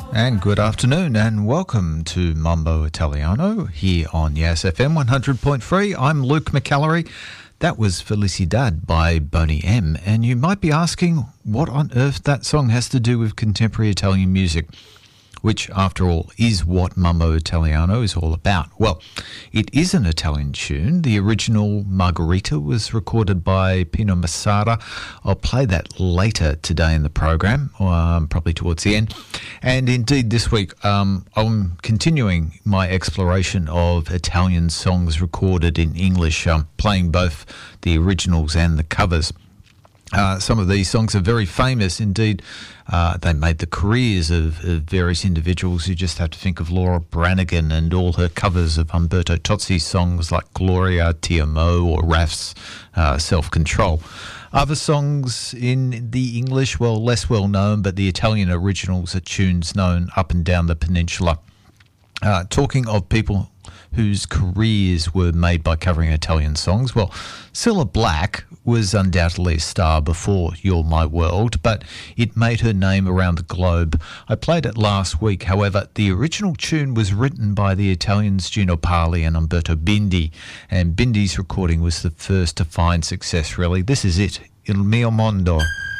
And good afternoon and welcome to Mambo Italiano here on Yes FM 100.3. I'm Luke McAllery. That was Felicidad by Boney M. And you might be asking what on earth that song has to do with contemporary Italian music, which, after all, is what Mambo Italiano is all about. Well, it is an Italian tune. The original Margherita was recorded by Pino Masada. I'll play that later today in the program, probably towards the end. And indeed, this week, I'm continuing my exploration of Italian songs recorded in English, playing both the originals and the covers. Some of these songs are very famous. Indeed, they made the careers of various individuals. You just have to think of Laura Branigan and all her covers of Umberto Tozzi's songs like Gloria, Ti Amo, or Raff's Self-Control. Other songs in the English, well, less well known, but the Italian originals are tunes known up and down the peninsula. Talking of people whose careers were made by covering Italian songs, well, Cilla Black was undoubtedly a star before You're My World, but it made her name around the globe. I played it last week. However, the original tune was written by the Italians Gino Pali and Umberto Bindi, and Bindi's recording was the first to find success, really. This is it, Il Mio Mondo.